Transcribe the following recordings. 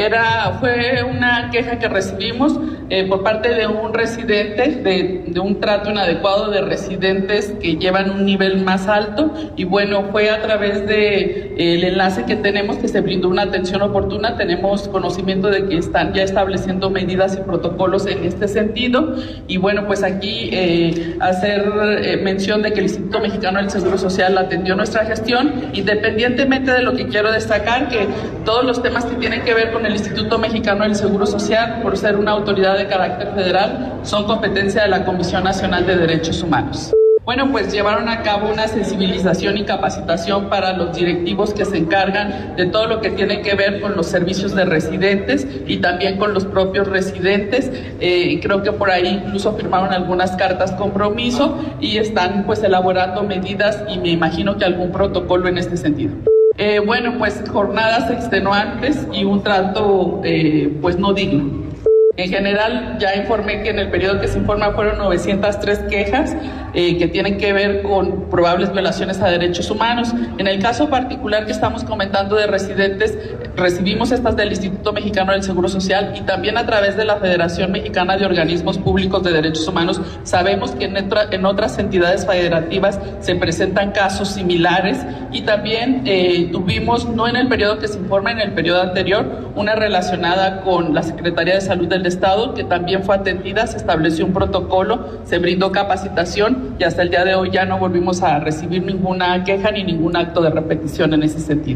Fue una queja que recibimos por parte de un residente, de un trato inadecuado de residentes que llevan un nivel más alto, y bueno, fue a través de el enlace que tenemos que se brindó una atención oportuna. Tenemos conocimiento de que están ya estableciendo medidas y protocolos en este sentido, y bueno, pues aquí hacer mención de que el Instituto Mexicano del Seguro Social atendió nuestra gestión, independientemente de lo que quiero destacar, que todos los temas que tienen que ver con el Instituto Mexicano del Seguro Social, por ser una autoridad de carácter federal, son competencia de la Comisión Nacional de Derechos Humanos. Bueno, pues llevaron a cabo una sensibilización y capacitación para los directivos que se encargan de todo lo que tiene que ver con los servicios de residentes y también con los propios residentes. Creo que por ahí incluso firmaron algunas cartas compromiso y están pues elaborando medidas y me imagino que algún protocolo en este sentido. Bueno, pues jornadas extenuantes y un trato pues no digno. En general, ya informé que en el periodo que se informa fueron 903 quejas que tienen que ver con probables violaciones a derechos humanos. En el caso particular que estamos comentando de residentes, recibimos estas del Instituto Mexicano del Seguro Social y también a través de la Federación Mexicana de Organismos Públicos de Derechos Humanos. Sabemos que en otras entidades federativas se presentan casos similares y también tuvimos, no en el periodo que se informa, en el periodo anterior, una relacionada con la Secretaría de Salud del Estado, que también fue atendida, se estableció un protocolo, se brindó capacitación y hasta el día de hoy ya no volvimos a recibir ninguna queja ni ningún acto de repetición en ese sentido.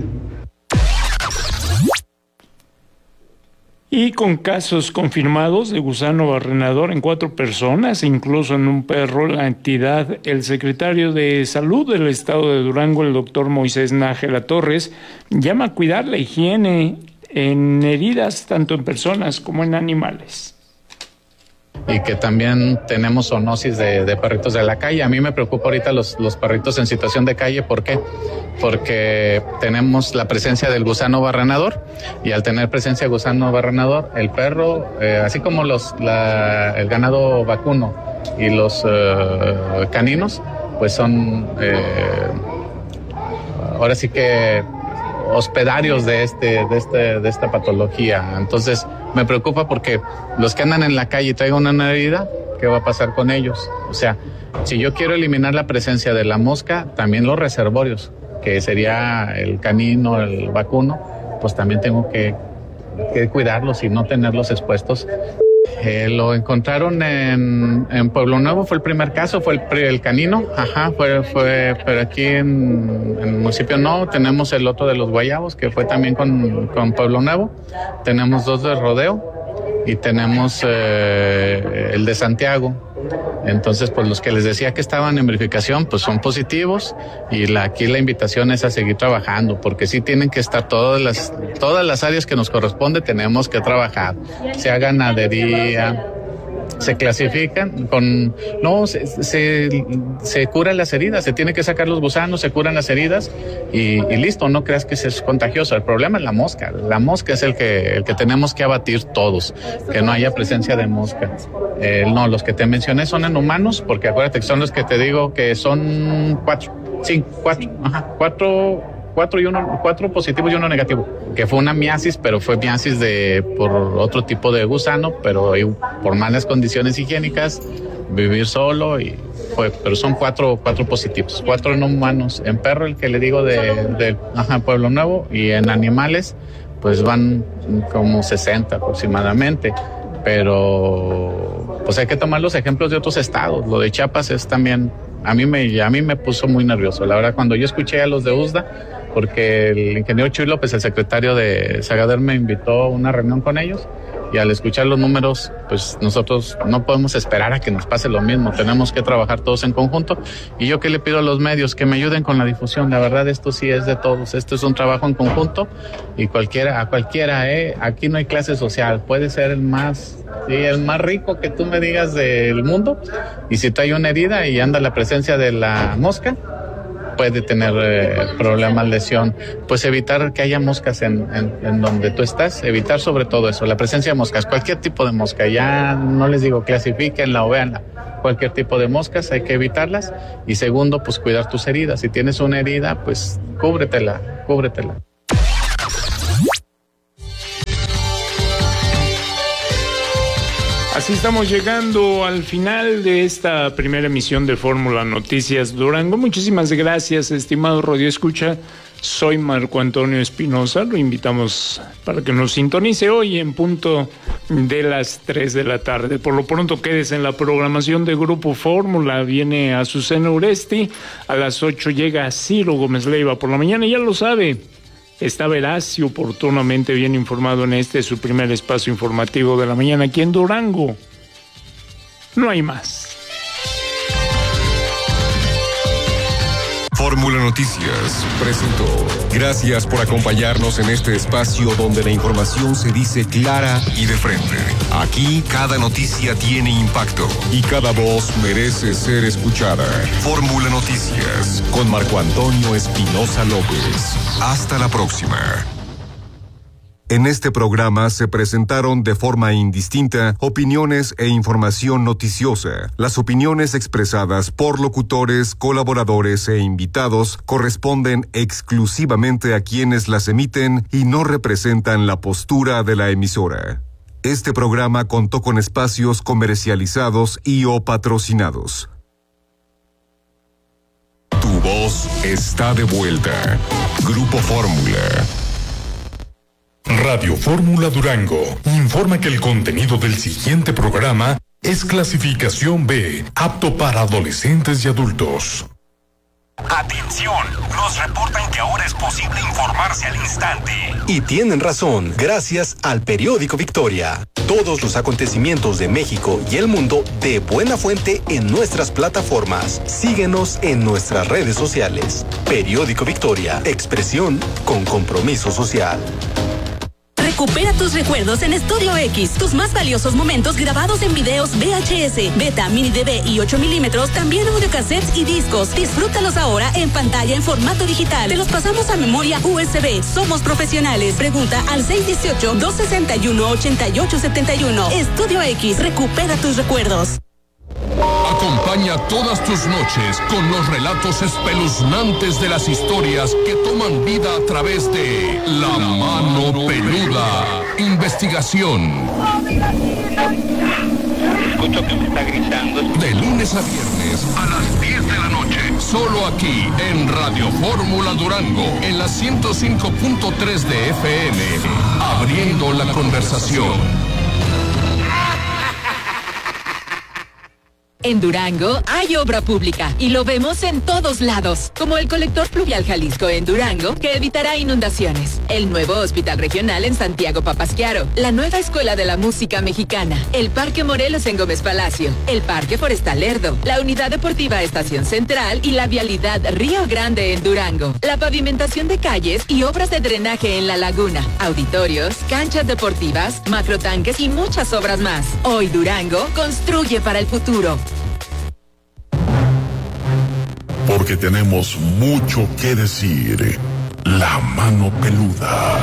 Y con casos confirmados de gusano barrenador en 4 personas, incluso en un perro, la entidad, el secretario de Salud del Estado de Durango, el doctor Moisés Nájera Torres, llama a cuidar la higiene en heridas tanto en personas como en animales. Y que también tenemos zoonosis de perritos de la calle. A mí me preocupa ahorita los perritos en situación de calle. ¿Por qué? Porque tenemos la presencia del gusano barrenador, y al tener presencia de gusano barrenador, el perro, así como el ganado vacuno y los caninos, pues son ahora sí que hospedarios de esta patología. Entonces me preocupa porque los que andan en la calle y traigan una herida, ¿qué va a pasar con ellos? O sea, si yo quiero eliminar la presencia de la mosca, también los reservorios, que sería el canino, el vacuno, pues también tengo que cuidarlos y no tenerlos expuestos. Lo encontraron en Pueblo Nuevo, fue el primer caso, fue el canino, pero aquí en el municipio no. Tenemos el otro de los Guayabos, que fue también con Pueblo Nuevo. Tenemos 2 de Rodeo y tenemos el de Santiago. Entonces, pues los que les decía que estaban en verificación, pues son positivos, y aquí la invitación es a seguir trabajando, porque sí tienen que estar todas las áreas que nos corresponde, tenemos que trabajar, sea ganadería, se clasifican se curan las heridas, se tiene que sacar los gusanos, se curan las heridas y listo. No creas que es contagioso. El problema es la mosca es el que tenemos que abatir todos, que no haya presencia de mosca. No, los que te mencioné son en humanos, porque acuérdate que son los que te digo que son 4 positivos y 1 negativo, que fue una miasis, pero fue miasis por otro tipo de gusano, pero por malas condiciones higiénicas, vivir solo, pero son 4 positivos, 4 en humanos. En perro, el que le digo de Pueblo Nuevo, y en animales, pues van como 60 aproximadamente, pero pues hay que tomar los ejemplos de otros estados. Lo de Chiapas es también, a mí me puso muy nervioso, la verdad, cuando yo escuché a los de USDA, porque el ingeniero Chuy López, el secretario de Sagader, me invitó a una reunión con ellos, y al escuchar los números, pues nosotros no podemos esperar a que nos pase lo mismo, tenemos que trabajar todos en conjunto. Y yo que le pido a los medios que me ayuden con la difusión. La verdad, esto sí es de todos, esto es un trabajo en conjunto, y a cualquiera, aquí no hay clase social, puede ser el más rico que tú me digas del mundo, y si trae una herida y anda la presencia de la mosca, puede tener problemas, lesión. Pues evitar que haya moscas en donde tú estás, evitar sobre todo eso, la presencia de moscas, cualquier tipo de mosca. Ya no les digo clasifíquenla o véanla, cualquier tipo de moscas hay que evitarlas. Y segundo, pues cuidar tus heridas. Si tienes una herida, pues cúbretela. Así estamos llegando al final de esta primera emisión de Fórmula Noticias Durango. Muchísimas gracias, estimado Radio Escucha. Soy Marco Antonio Espinosa. Lo invitamos para que nos sintonice hoy en punto de las 3 de la tarde. Por lo pronto, quédese en la programación de Grupo Fórmula. Viene Azucena Uresti. A las 8 llega Ciro Gómez Leiva. Por la mañana, ya lo sabe, está veraz y oportunamente bien informado en su primer espacio informativo de la mañana aquí en Durango. No hay más. Fórmula Noticias presentó. Gracias por acompañarnos en este espacio donde la información se dice clara y de frente. Aquí cada noticia tiene impacto y cada voz merece ser escuchada. Fórmula Noticias con Marco Antonio Espinosa López. Hasta la próxima. En este programa se presentaron de forma indistinta opiniones e información noticiosa. Las opiniones expresadas por locutores, colaboradores e invitados corresponden exclusivamente a quienes las emiten y no representan la postura de la emisora. Este programa contó con espacios comercializados y o patrocinados. Tu voz está de vuelta. Grupo Fórmula. Radio Fórmula Durango informa que el contenido del siguiente programa es clasificación B, apto para adolescentes y adultos. Atención, nos reportan que ahora es posible informarse al instante. Y tienen razón, gracias al periódico Victoria. Todos los acontecimientos de México y el mundo de buena fuente en nuestras plataformas. Síguenos en nuestras redes sociales. Periódico Victoria, expresión con compromiso social. Recupera tus recuerdos en Studio X. Tus más valiosos momentos grabados en videos VHS, Beta, Mini DV y 8 milímetros, también audiocassettes y discos. Disfrútalos ahora en pantalla en formato digital. Te los pasamos a memoria USB. Somos profesionales. Pregunta al 618-261-8871. Studio X. Recupera tus recuerdos. Acompaña todas tus noches con los relatos espeluznantes de las historias que toman vida a través de La Mano Peluda. Investigación. Escucho que me está gritando. De lunes a viernes a las 10 de la noche. Solo aquí en Radio Fórmula Durango, en la 105.3 de FM. Abriendo la conversación. En Durango hay obra pública y lo vemos en todos lados, como el colector pluvial Jalisco en Durango, que evitará inundaciones, el nuevo hospital regional en Santiago Papasquiaro, la nueva escuela de la música mexicana, el Parque Morelos en Gómez Palacio, el Parque Forestal Lerdo, la unidad deportiva Estación Central y la vialidad Río Grande en Durango, la pavimentación de calles y obras de drenaje en la laguna, auditorios, canchas deportivas, macrotanques y muchas obras más. Hoy Durango construye para el futuro. Porque tenemos mucho que decir. La Mano Peluda.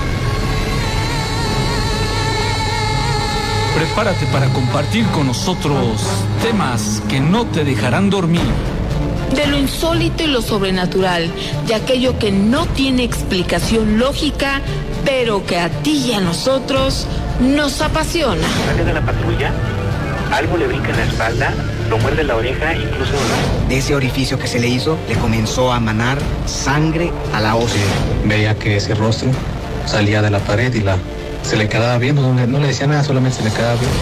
Prepárate para compartir con nosotros temas que no te dejarán dormir. De lo insólito y lo sobrenatural, de aquello que no tiene explicación lógica, pero que a ti y a nosotros nos apasiona. Sale de la patrulla, algo le brinca en la espalda, lo muerde la oreja, incluso... De ese orificio que se le hizo, le comenzó a manar sangre a la ósea. Veía que ese rostro salía de la pared y se le quedaba viendo, no le decía nada, solamente se le quedaba viendo.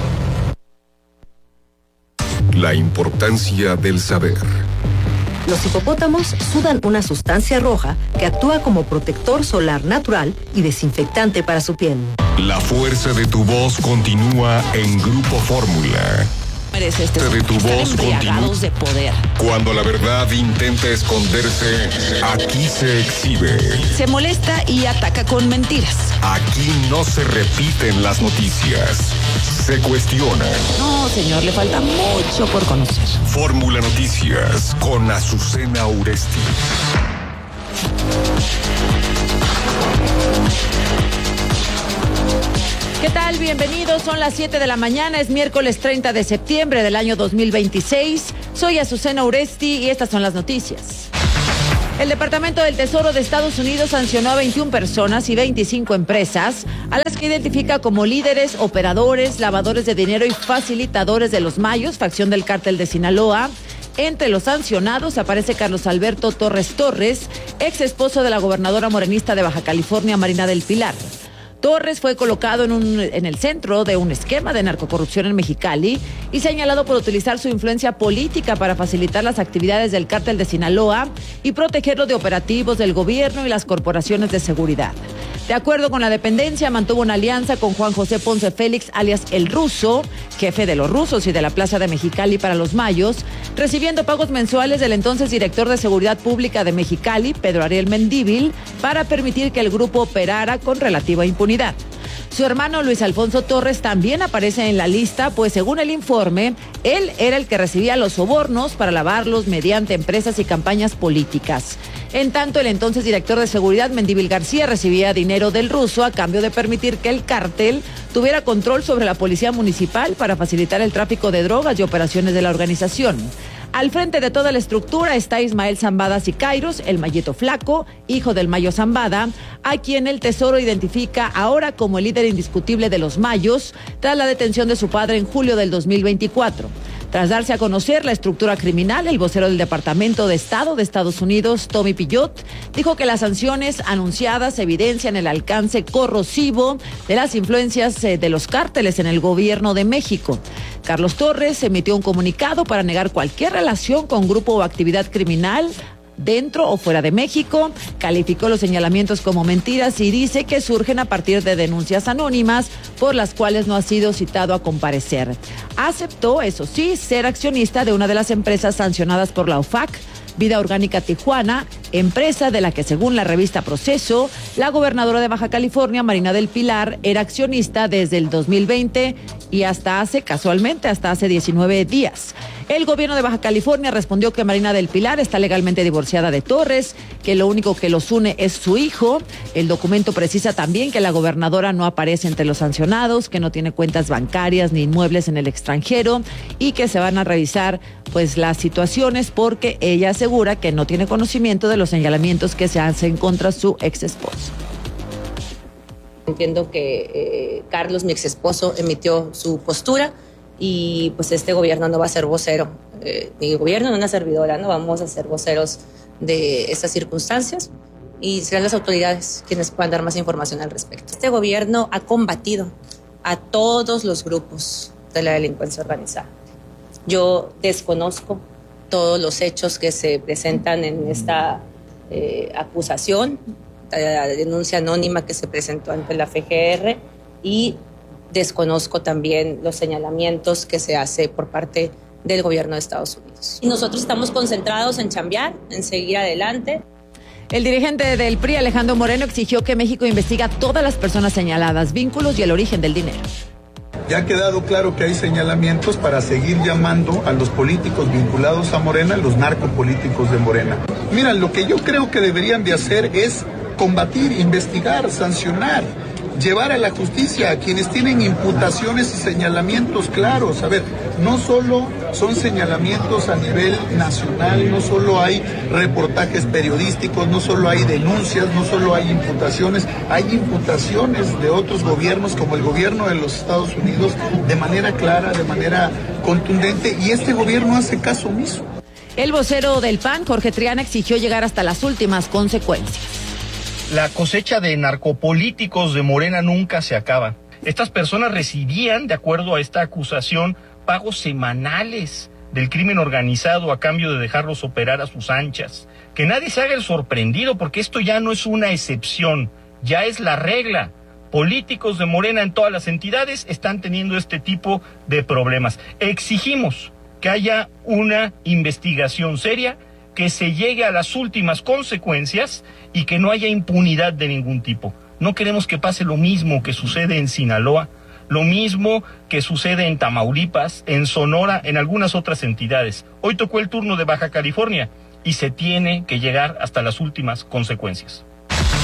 La importancia del saber. Los hipopótamos sudan una sustancia roja que actúa como protector solar natural y desinfectante para su piel. La fuerza de tu voz continúa en Grupo Fórmula. De tu voz embriagados de poder. Cuando la verdad intenta esconderse, aquí se exhibe. Se molesta y ataca con mentiras. Aquí no se repiten las noticias, se cuestionan. No, señor, le falta mucho por conocer. Fórmula Noticias con Azucena Uresti. ¿Qué tal? Bienvenidos, son las 7 de la mañana, es miércoles 30 de septiembre del año 2026. Soy Azucena Uresti y estas son las noticias. El Departamento del Tesoro de Estados Unidos sancionó a 21 personas y 25 empresas, a las que identifica como líderes, operadores, lavadores de dinero y facilitadores de los Mayos, facción del cártel de Sinaloa. Entre los sancionados aparece Carlos Alberto Torres Torres, ex esposo de la gobernadora morenista de Baja California, Marina del Pilar. Torres fue colocado en el centro de un esquema de narcocorrupción en Mexicali y señalado por utilizar su influencia política para facilitar las actividades del cártel de Sinaloa y protegerlo de operativos del gobierno y las corporaciones de seguridad. De acuerdo con la dependencia, mantuvo una alianza con Juan José Ponce Félix, alias El Ruso, jefe de los rusos y de la Plaza de Mexicali para los Mayos, recibiendo pagos mensuales del entonces director de Seguridad Pública de Mexicali, Pedro Ariel Mendívil, para permitir que el grupo operara con relativa impunidad. Su hermano Luis Alfonso Torres también aparece en la lista, pues según el informe, él era el que recibía los sobornos para lavarlos mediante empresas y campañas políticas. En tanto, el entonces director de Seguridad, Mendívil García, recibía dinero del Ruso a cambio de permitir que el cártel tuviera control sobre la policía municipal para facilitar el tráfico de drogas y operaciones de la organización. Al frente de toda la estructura está Ismael Zambada Sicairos, el Mayito Flaco, hijo del Mayo Zambada, a quien el Tesoro identifica ahora como el líder indiscutible de los Mayos, tras la detención de su padre en julio del 2024. Tras darse a conocer la estructura criminal, el vocero del Departamento de Estado de Estados Unidos, Tommy Pillot, dijo que las sanciones anunciadas evidencian el alcance corrosivo de las influencias de los cárteles en el gobierno de México. Carlos Torres emitió un comunicado para negar cualquier relación con grupo o actividad criminal dentro o fuera de México, calificó los señalamientos como mentiras y dice que surgen a partir de denuncias anónimas por las cuales no ha sido citado a comparecer. Aceptó, eso sí, ser accionista de una de las empresas sancionadas por la OFAC, Vida Orgánica Tijuana, empresa de la que, según la revista Proceso, la gobernadora de Baja California, Marina del Pilar, era accionista desde el 2020 y hasta hace 19 días. El gobierno de Baja California respondió que Marina del Pilar está legalmente divorciada de Torres, que lo único que los une es su hijo. El documento precisa también que la gobernadora no aparece entre los sancionados, que no tiene cuentas bancarias ni inmuebles en el extranjero y que se van a revisar las situaciones porque ella asegura que no tiene conocimiento de los señalamientos que se hacen contra su ex esposo. Entiendo que Carlos, mi ex esposo, emitió su postura y pues este gobierno no va a ser vocero, ni el gobierno ni una servidora, no vamos a ser voceros de estas circunstancias y serán las autoridades quienes puedan dar más información al respecto. Este gobierno ha combatido a todos los grupos de la delincuencia organizada. Yo desconozco todos los hechos que se presentan en esta acusación, la denuncia anónima que se presentó ante la FGR y desconozco también los señalamientos que se hace por parte del gobierno de Estados Unidos. Y nosotros estamos concentrados en chambear, en seguir adelante. El dirigente del PRI, Alejandro Moreno, exigió que México investigue a todas las personas señaladas, vínculos y el origen del dinero. Ya ha quedado claro que hay señalamientos para seguir llamando a los políticos vinculados a Morena, los narcopolíticos de Morena. Mira, lo que yo creo que deberían de hacer es combatir, investigar, sancionar, llevar a la justicia a quienes tienen imputaciones y señalamientos claros. A ver, no solo son señalamientos a nivel nacional, no solo hay reportajes periodísticos, no solo hay denuncias, no solo hay imputaciones de otros gobiernos como el gobierno de los Estados Unidos de manera clara, de manera contundente, y este gobierno hace caso omiso. El vocero del PAN, Jorge Triana, exigió llegar hasta las últimas consecuencias. La cosecha de narcopolíticos de Morena nunca se acaba. Estas personas recibían, de acuerdo a esta acusación, pagos semanales del crimen organizado a cambio de dejarlos operar a sus anchas. Que nadie se haga el sorprendido, porque esto ya no es una excepción, ya es la regla. Políticos de Morena en todas las entidades están teniendo este tipo de problemas. Exigimos que haya una investigación seria, que se llegue a las últimas consecuencias y que no haya impunidad de ningún tipo. No queremos que pase lo mismo que sucede en Sinaloa, lo mismo que sucede en Tamaulipas, en Sonora, en algunas otras entidades. Hoy tocó el turno de Baja California y se tiene que llegar hasta las últimas consecuencias.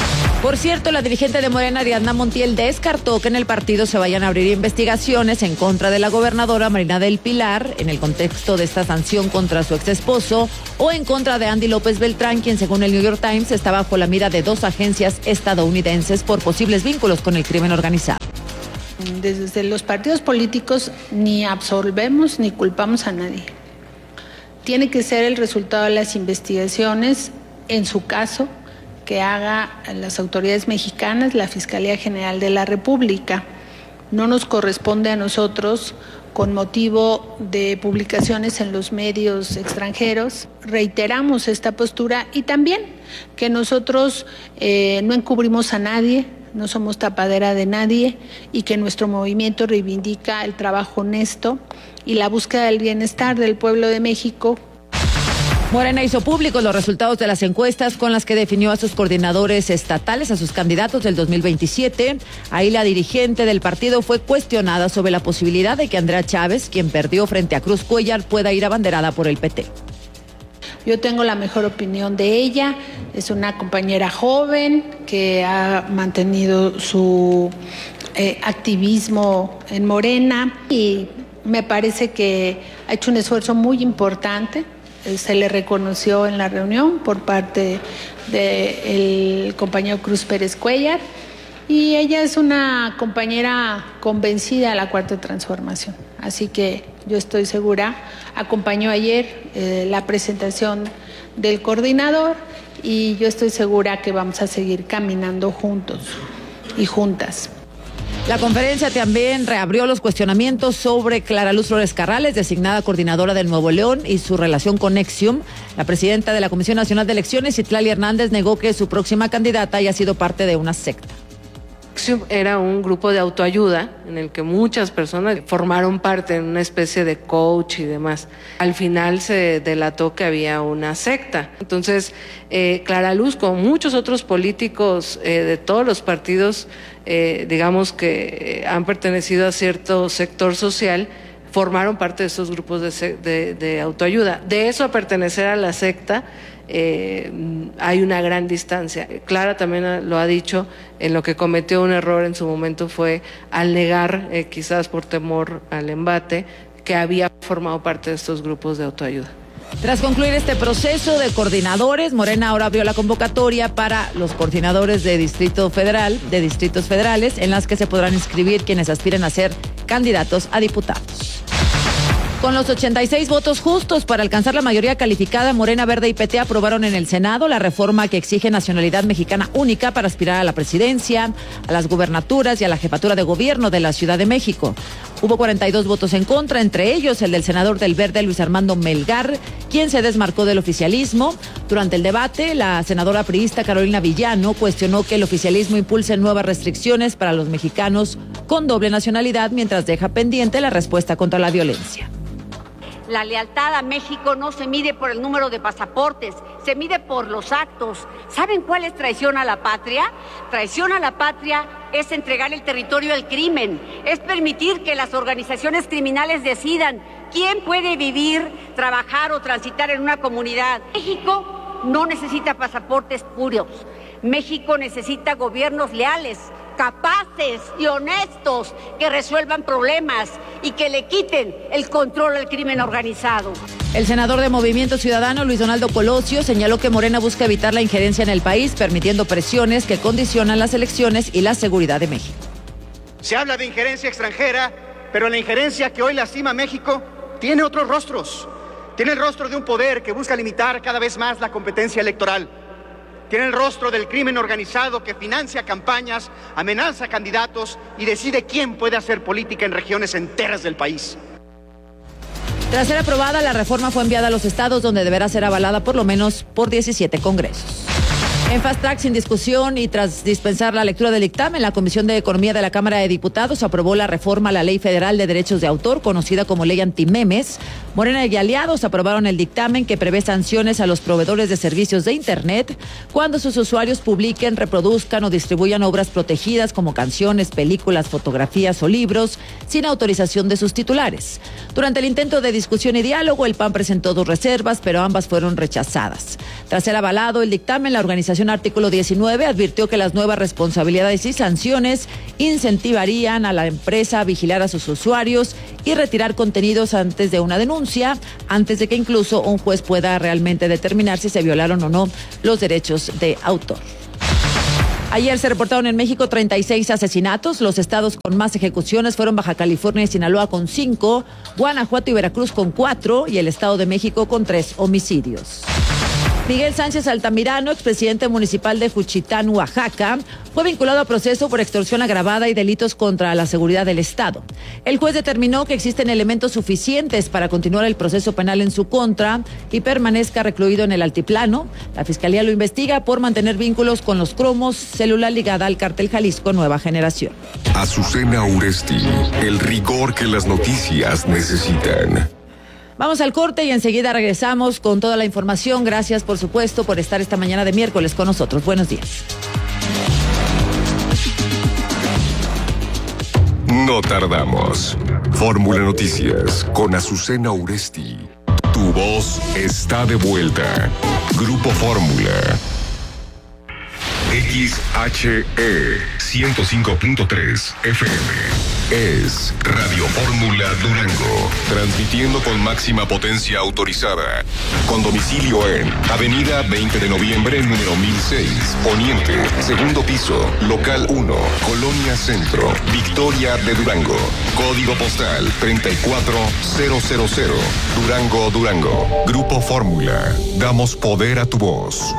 Por cierto, la dirigente de Morena, Ariadna Montiel, descartó que en el partido se vayan a abrir investigaciones en contra de la gobernadora Marina del Pilar en el contexto de esta sanción contra su exesposo o en contra de Andy López Beltrán, quien según el New York Times está bajo la mira de 2 agencias estadounidenses por posibles vínculos con el crimen organizado. Desde los partidos políticos ni absolvemos ni culpamos a nadie. Tiene que ser el resultado de las investigaciones, en su caso, que haga las autoridades mexicanas, la Fiscalía General de la República. No nos corresponde a nosotros, con motivo de publicaciones en los medios extranjeros. Reiteramos esta postura y también que nosotros no encubrimos a nadie, no somos tapadera de nadie y que nuestro movimiento reivindica el trabajo honesto y la búsqueda del bienestar del pueblo de México. Morena hizo públicos los resultados de las encuestas con las que definió a sus coordinadores estatales, a sus candidatos del 2027. Ahí la dirigente del partido fue cuestionada sobre la posibilidad de que Andrea Chávez, quien perdió frente a Cruz Cuéllar, pueda ir abanderada por el PT. Yo tengo la mejor opinión de ella, es una compañera joven que ha mantenido su activismo en Morena y me parece que ha hecho un esfuerzo muy importante. Se le reconoció en la reunión por parte del compañero Cruz Pérez Cuéllar y ella es una compañera convencida de la Cuarta Transformación. Así que yo estoy segura, acompañó ayer la presentación del coordinador y yo estoy segura que vamos a seguir caminando juntos y juntas. La conferencia también reabrió los cuestionamientos sobre Clara Luz Flores Carrales, designada coordinadora del Nuevo León, y su relación con Nexium. La presidenta de la Comisión Nacional de Elecciones, Citlali Hernández, negó que su próxima candidata haya sido parte de una secta. Era un grupo de autoayuda en el que muchas personas formaron parte en una especie de coach y demás. Al final se delató que había una secta. Entonces, Clara Luz, como muchos otros políticos de todos los partidos, digamos que han pertenecido a cierto sector social, formaron parte de estos grupos de autoayuda. De eso a pertenecer a la secta, hay una gran distancia. Clara también lo ha dicho, en lo que cometió un error en su momento fue al negar, quizás por temor al embate, que había formado parte de estos grupos de autoayuda. Tras concluir este proceso de coordinadores, Morena ahora abrió la convocatoria para los coordinadores de distritos federales, en las que se podrán inscribir quienes aspiren a ser candidatos a diputados. Con los 86 votos justos para alcanzar la mayoría calificada, Morena, Verde y PT aprobaron en el Senado la reforma que exige nacionalidad mexicana única para aspirar a la presidencia, a las gubernaturas y a la jefatura de gobierno de la Ciudad de México. Hubo 42 votos en contra, entre ellos el del senador del Verde, Luis Armando Melgar, quien se desmarcó del oficialismo. Durante el debate, la senadora priista Carolina Villano cuestionó que el oficialismo impulse nuevas restricciones para los mexicanos con doble nacionalidad, mientras deja pendiente la respuesta contra la violencia. La lealtad a México no se mide por el número de pasaportes, se mide por los actos. ¿Saben cuál es traición a la patria? Traición a la patria es entregar el territorio al crimen, es permitir que las organizaciones criminales decidan quién puede vivir, trabajar o transitar en una comunidad. México no necesita pasaportes puros. México necesita gobiernos leales, capaces y honestos que resuelvan problemas y que le quiten el control al crimen organizado. El senador de Movimiento Ciudadano, Luis Donaldo Colosio, señaló que Morena busca evitar la injerencia en el país, permitiendo presiones que condicionan las elecciones y la seguridad de México. Se habla de injerencia extranjera, pero la injerencia que hoy lastima a México tiene otros rostros. Tiene el rostro de un poder que busca limitar cada vez más la competencia electoral. Tiene el rostro del crimen organizado que financia campañas, amenaza candidatos y decide quién puede hacer política en regiones enteras del país. Tras ser aprobada, la reforma fue enviada a los estados, donde deberá ser avalada por lo menos por 17 congresos. En fast track, sin discusión y tras dispensar la lectura del dictamen, la Comisión de Economía de la Cámara de Diputados aprobó la reforma a la Ley Federal de Derechos de Autor, conocida como Ley Antimemes. Morena y aliados aprobaron el dictamen que prevé sanciones a los proveedores de servicios de Internet cuando sus usuarios publiquen, reproduzcan o distribuyan obras protegidas como canciones, películas, fotografías o libros sin autorización de sus titulares. Durante el intento de discusión y diálogo, el PAN presentó 2 reservas, pero ambas fueron rechazadas. Tras ser avalado el dictamen, la Organización Constitución, artículo 19, advirtió que las nuevas responsabilidades y sanciones incentivarían a la empresa a vigilar a sus usuarios y retirar contenidos antes de una denuncia, antes de que incluso un juez pueda realmente determinar si se violaron o no los derechos de autor. Ayer se reportaron en México 36 asesinatos. Los estados con más ejecuciones fueron Baja California y Sinaloa con 5, Guanajuato y Veracruz con 4 y el Estado de México con 3 homicidios. Miguel Sánchez Altamirano, expresidente municipal de Juchitán, Oaxaca, fue vinculado a proceso por extorsión agravada y delitos contra la seguridad del Estado. El juez determinó que existen elementos suficientes para continuar el proceso penal en su contra y permanezca recluido en el altiplano. La Fiscalía lo investiga por mantener vínculos con los Cromos, célula ligada al cártel Jalisco Nueva Generación. Azucena Uresti, el rigor que las noticias necesitan. Vamos al corte y enseguida regresamos con toda la información. Gracias, por supuesto, por estar esta mañana de miércoles con nosotros. Buenos días. No tardamos. Fórmula Noticias con Azucena Uresti. Tu voz está de vuelta. Grupo Fórmula. XHE 105.3 FM. Es Radio Fórmula Durango, transmitiendo con máxima potencia autorizada, con domicilio en Avenida 20 de Noviembre, número 1006, Poniente, segundo piso, local 1, Colonia Centro, Victoria de Durango, código postal 34000, Durango, Durango. Grupo Fórmula, damos poder a tu voz.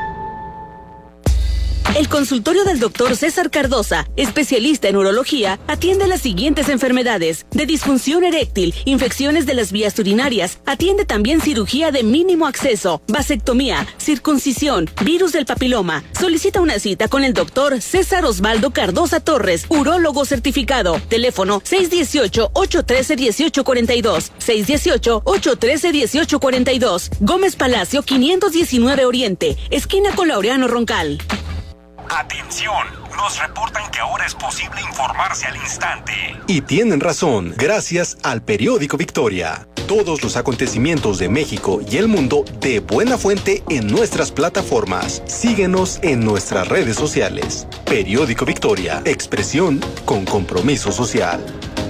El consultorio del doctor César Cardosa, especialista en urología, atiende las siguientes enfermedades: de disfunción eréctil, infecciones de las vías urinarias, atiende también cirugía de mínimo acceso, vasectomía, circuncisión, virus del papiloma. Solicita una cita con el doctor César Osvaldo Cardosa Torres, urólogo certificado. Teléfono 618-813-1842, 618-813-1842. Gómez Palacio 519 Oriente, esquina con Laureano Roncal. Atención, nos reportan que ahora es posible informarse al instante. Y tienen razón, gracias al periódico Victoria. Todos los acontecimientos de México y el mundo de buena fuente en nuestras plataformas. Síguenos en nuestras redes sociales. Periódico Victoria, expresión con compromiso social.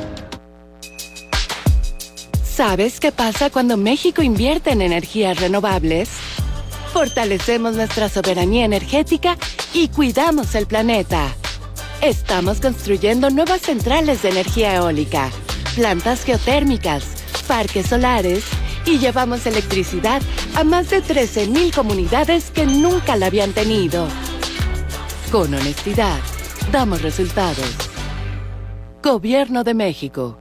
¿Sabes qué pasa cuando México invierte en energías renovables? Fortalecemos nuestra soberanía energética y cuidamos el planeta. Estamos construyendo nuevas centrales de energía eólica, plantas geotérmicas, parques solares y llevamos electricidad a más de 13,000 comunidades que nunca la habían tenido. Con honestidad, damos resultados. Gobierno de México.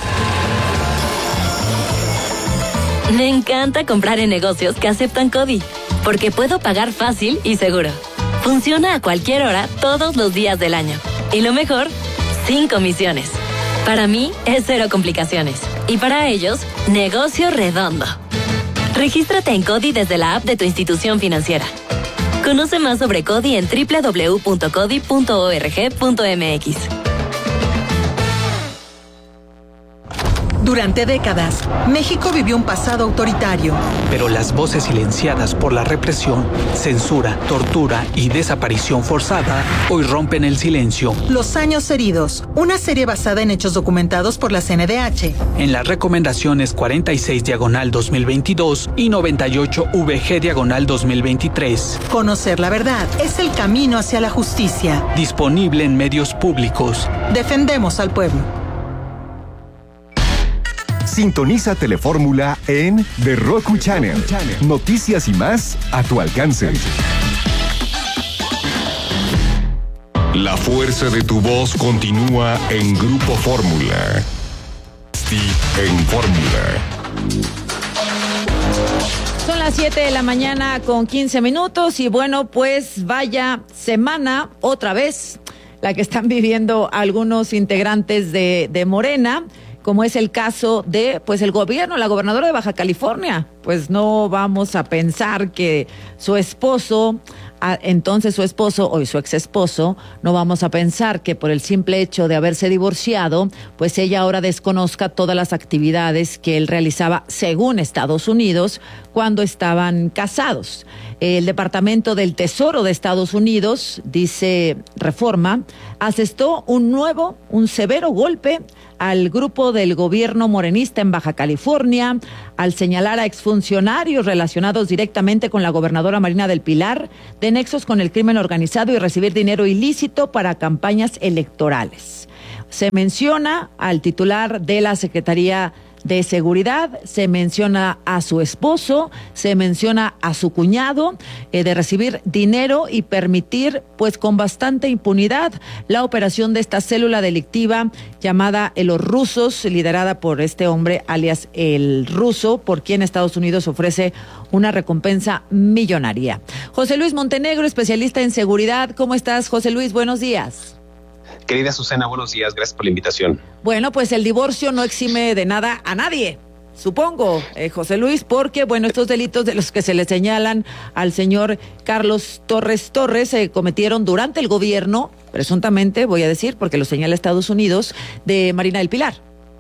Me encanta comprar en negocios que aceptan CODI, porque puedo pagar fácil y seguro. Funciona a cualquier hora, todos los días del año. Y lo mejor, sin comisiones. Para mí, es cero complicaciones. Y para ellos, negocio redondo. Regístrate en CODI desde la app de tu institución financiera. Conoce más sobre CODI en www.codi.org.mx. Durante décadas, México vivió un pasado autoritario. Pero las voces silenciadas por la represión, censura, tortura y desaparición forzada hoy rompen el silencio. Los años heridos, una serie basada en hechos documentados por la CNDH. En las recomendaciones 46/2022 y 98VG/2023. Conocer la verdad es el camino hacia la justicia. Disponible en medios públicos. Defendemos al pueblo. Sintoniza Telefórmula en The Roku Channel. Noticias y más a tu alcance. La fuerza de tu voz continúa en Grupo Fórmula. En Fórmula. Son las 7 de la mañana con 15 minutos y bueno, pues vaya semana otra vez la que están viviendo algunos integrantes de Morena, como es el caso de, pues, el gobierno, la gobernadora de Baja California. Pues no vamos a pensar que su esposo entonces su esposo o su ex esposo, no vamos a pensar que por el simple hecho de haberse divorciado, pues ella ahora desconozca todas las actividades que él realizaba según Estados Unidos cuando estaban casados. El Departamento del Tesoro de Estados Unidos, dice Reforma, asestó un severo golpe al grupo del gobierno morenista en Baja California, al señalar a exfuncionarios relacionados directamente con la gobernadora Marina del Pilar de nexos con el crimen organizado y recibir dinero ilícito para campañas electorales. Se menciona al titular de la Secretaría de Seguridad, se menciona a su esposo, se menciona a su cuñado, de recibir dinero y permitir, pues con bastante impunidad, la operación de esta célula delictiva llamada Los Rusos, liderada por este hombre alias El Ruso, por quien Estados Unidos ofrece una recompensa millonaria. José Luis Montenegro, especialista en seguridad. ¿Cómo estás, José Luis? Buenos días. Querida Susana, buenos días, gracias por la invitación. Bueno, pues el divorcio no exime de nada a nadie, supongo, José Luis, porque, bueno, estos delitos de los que se le señalan al señor Carlos Torres se cometieron durante el gobierno, presuntamente, voy a decir, porque lo señala Estados Unidos, de Marina del Pilar.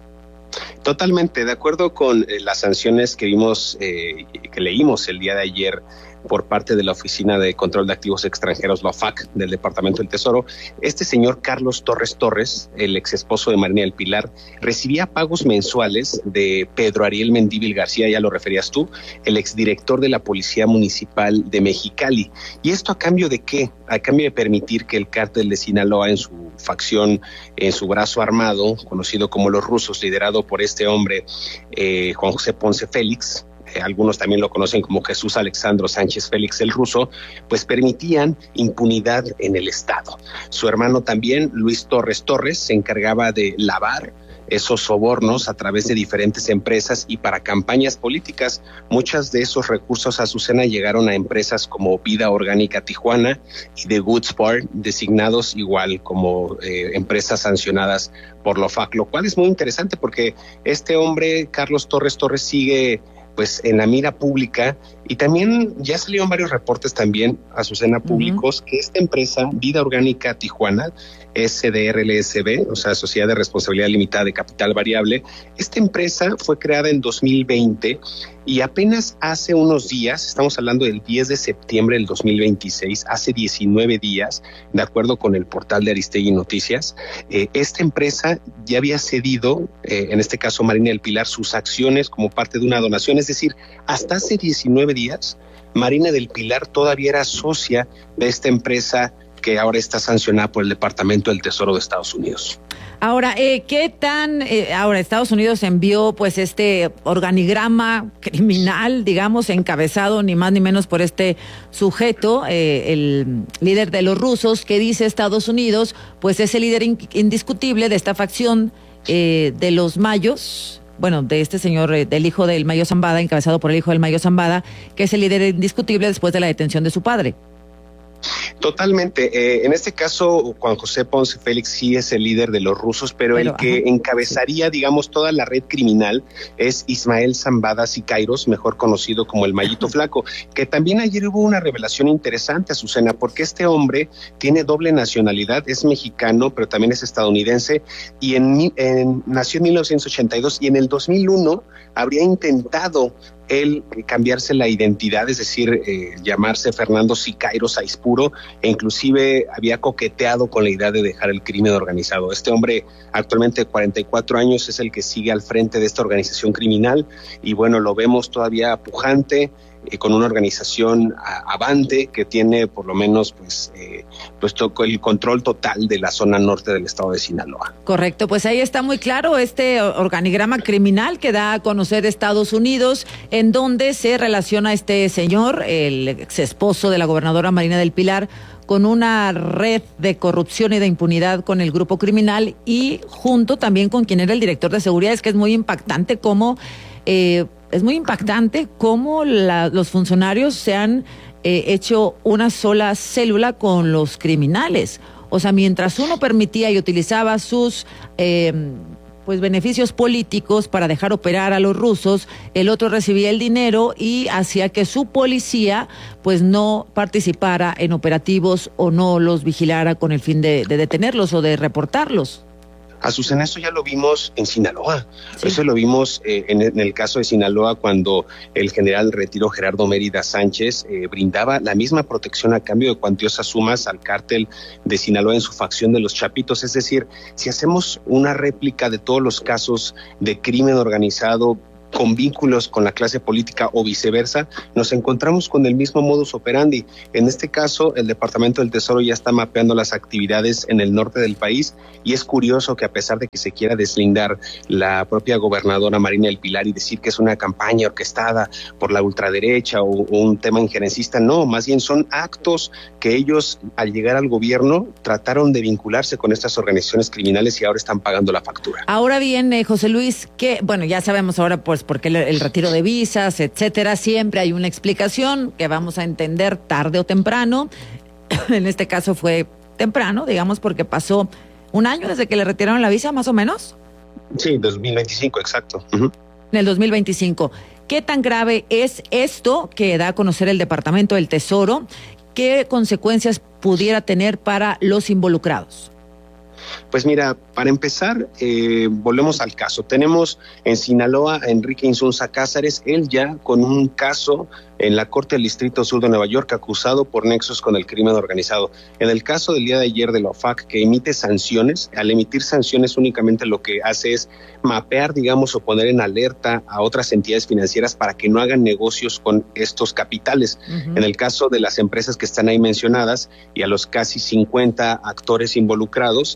Totalmente, de acuerdo con las sanciones que vimos, que leímos el día de ayer por parte de la Oficina de Control de Activos Extranjeros, la OFAC, del Departamento del Tesoro, este señor Carlos Torres, el ex esposo de Marina del Pilar, recibía pagos mensuales de Pedro Ariel Mendívil García, ya lo referías tú, el exdirector de la Policía Municipal de Mexicali. ¿Y esto a cambio de qué? A cambio de permitir que el cártel de Sinaloa, en su facción, en su brazo armado, conocido como Los Rusos, liderado por este hombre, Juan José Ponce Félix, algunos también lo conocen como Jesús Alexandro Sánchez Félix el Ruso, pues permitían impunidad en el Estado. Su hermano también, Luis Torres, se encargaba de lavar esos sobornos a través de diferentes empresas y para campañas políticas. Muchos de esos recursos, Azucena, llegaron a empresas como Vida Orgánica Tijuana y The Goods Bar, designados igual como empresas sancionadas por la OFAC, lo cual es muy interesante porque este hombre, Carlos Torres, sigue pues en la mira pública y también ya salieron varios reportes también, Azucena, públicos, que esta empresa, Vida Orgánica Tijuana, SDRLSB, o sea, Sociedad de Responsabilidad Limitada de Capital Variable, esta empresa fue creada en 2020 y apenas hace unos días, estamos hablando del 10 de septiembre del 2026, hace 19 días, de acuerdo con el portal de Aristegui Noticias, esta empresa ya había cedido, en este caso Marina del Pilar, sus acciones como parte de una donación, es decir, hasta hace 19 días, Marina del Pilar todavía era socia de esta empresa que ahora está sancionada por el Departamento del Tesoro de Estados Unidos. Ahora, ahora Estados Unidos envió pues este organigrama criminal, digamos, encabezado ni más ni menos por este sujeto, el líder de los rusos, que dice Estados Unidos, pues es el líder indiscutible de esta facción de los mayos, bueno, de este señor, del hijo del Mayo Zambada, encabezado por el hijo del Mayo Zambada, que es el líder indiscutible después de la detención de su padre. Totalmente. En este caso, Juan José Ponce Félix sí es el líder de los rusos, pero el que encabezaría, digamos, toda la red criminal es Ismael Zambada Siqueiros, mejor conocido como el Mayito Flaco, que también ayer hubo una revelación interesante, Azucena, porque este hombre tiene doble nacionalidad, es mexicano, pero también es estadounidense, y nació en 1982 y en el 2001 habría intentado él cambiarse la identidad, es decir, llamarse Fernando Siqueiros Aispuro, e inclusive había coqueteado con la idea de dejar el crimen organizado. Este hombre, actualmente de 44 años, es el que sigue al frente de esta organización criminal, y bueno, lo vemos todavía pujante, con una organización avante que tiene por lo menos pues el control total de la zona norte del estado de Sinaloa. Correcto, pues ahí está muy claro este organigrama criminal que da a conocer Estados Unidos, en donde se relaciona este señor, el ex esposo de la gobernadora Marina del Pilar, con una red de corrupción y de impunidad con el grupo criminal y junto también con quien era el director de seguridad. Es que es muy impactante cómo los funcionarios se han hecho una sola célula con los criminales. O sea, mientras uno permitía y utilizaba sus pues beneficios políticos para dejar operar a los rusos, el otro recibía el dinero y hacía que su policía pues no participara en operativos o no los vigilara con el fin de detenerlos o de reportarlos. Azucena, eso ya lo vimos en Sinaloa. Sí. Eso lo vimos en el caso de Sinaloa cuando el general retiro Gerardo Mérida Sánchez brindaba la misma protección a cambio de cuantiosas sumas al cártel de Sinaloa en su facción de los Chapitos. Es decir, si hacemos una réplica de todos los casos de crimen organizado con vínculos con la clase política o viceversa, nos encontramos con el mismo modus operandi. En este caso, el Departamento del Tesoro ya está mapeando las actividades en el norte del país y es curioso que a pesar de que se quiera deslindar la propia gobernadora Marina del Pilar y decir que es una campaña orquestada por la ultraderecha o un tema injerencista, no, más bien son actos que ellos al llegar al gobierno trataron de vincularse con estas organizaciones criminales y ahora están pagando la factura. Ahora bien, José Luis, que bueno, ya sabemos ahora pues porque el retiro de visas, etcétera, siempre hay una explicación que vamos a entender tarde o temprano. En este caso fue temprano, digamos, porque pasó un año desde que le retiraron la visa, más o menos. Sí, 2025, exacto. En el 2025. ¿Qué tan grave es esto que da a conocer el Departamento del Tesoro? ¿Qué consecuencias pudiera tener para los involucrados? Pues mira, para empezar, volvemos al caso. Tenemos en Sinaloa a Enrique Insunza Cázares, él ya con un caso en la Corte del Distrito Sur de Nueva York, acusado por nexos con el crimen organizado. En el caso del día de ayer de la OFAC, que emite sanciones, al emitir sanciones únicamente lo que hace es mapear, digamos, o poner en alerta a otras entidades financieras para que no hagan negocios con estos capitales. Uh-huh. En el caso de las empresas que están ahí mencionadas y a los casi 50 actores involucrados,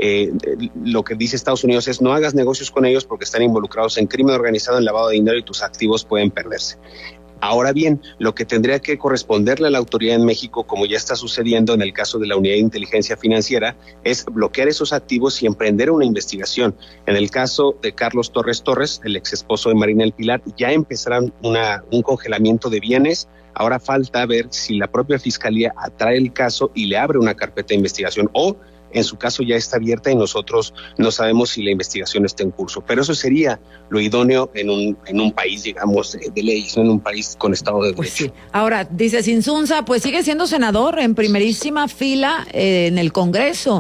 lo que dice Estados Unidos es no hagas negocios con ellos porque están involucrados en crimen organizado, en lavado de dinero y tus activos pueden perderse. Ahora bien, lo que tendría que corresponderle a la autoridad en México, como ya está sucediendo en el caso de la Unidad de Inteligencia Financiera, es bloquear esos activos y emprender una investigación. En el caso de Carlos Torres, el ex esposo de Marina del Pilar, ya empezarán un congelamiento de bienes. Ahora falta ver si la propia Fiscalía atrae el caso y le abre una carpeta de investigación o en su caso ya está abierta y nosotros no sabemos si la investigación está en curso. Pero eso sería lo idóneo en un país, digamos, de leyes, no en un país con Estado de Derecho. Pues sí. Ahora, dice Insunza, pues sigue siendo senador en primerísima fila en el Congreso.